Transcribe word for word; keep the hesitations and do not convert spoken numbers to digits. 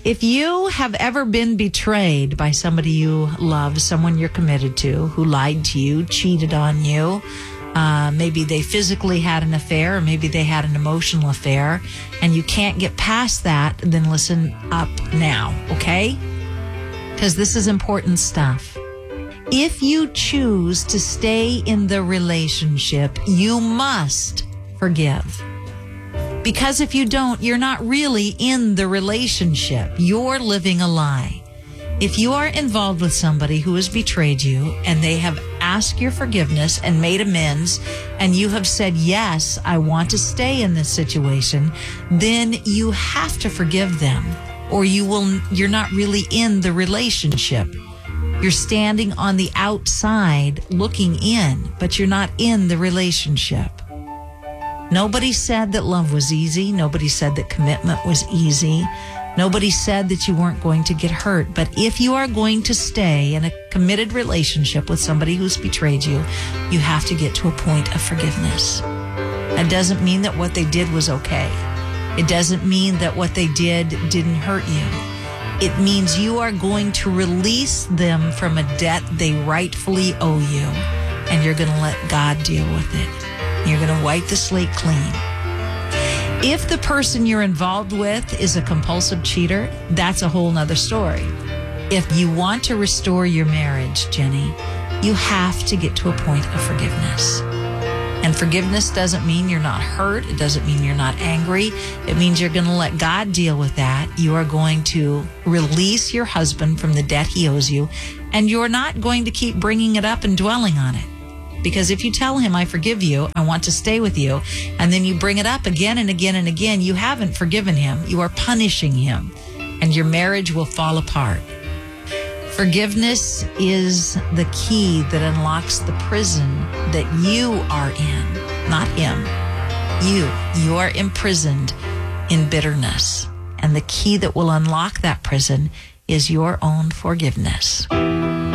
If you have ever been betrayed by somebody you love, someone you're committed to, who lied to you, cheated on you, uh, maybe they physically had an affair, or maybe they had an emotional affair, and you can't get past that, then listen up now, okay? Because this is important stuff. If you choose to stay in the relationship, you must forgive. Because if you don't, you're not really in the relationship. You're living a lie. If you are involved with somebody who has betrayed you and they have asked your forgiveness and made amends, and you have said, yes, I want to stay in this situation, then you have to forgive them, or you will, you're not really in the relationship. You're standing on the outside looking in, but you're not in the relationship. Nobody said that love was easy. Nobody said that commitment was easy. Nobody said that you weren't going to get hurt. But if you are going to stay in a committed relationship with somebody who's betrayed you, you have to get to a point of forgiveness. That doesn't mean that what they did was okay. It doesn't mean that what they did didn't hurt you. It means you are going to release them from a debt they rightfully owe you, and you're going to let God deal with it. You're going to wipe the slate clean. If the person you're involved with is a compulsive cheater, that's a whole nother story. If you want to restore your marriage, Jenny, you have to get to a point of forgiveness. And forgiveness doesn't mean you're not hurt. It doesn't mean you're not angry. It means you're going to let God deal with that. You are going to release your husband from the debt he owes you, and you're not going to keep bringing it up and dwelling on it. Because if you tell him, I forgive you, I want to stay with you, and then you bring it up again and again and again, you haven't forgiven him. You are punishing him, and your marriage will fall apart. Forgiveness is the key that unlocks the prison that you are in, not him. You. You are imprisoned in bitterness, and the key that will unlock that prison is your own forgiveness.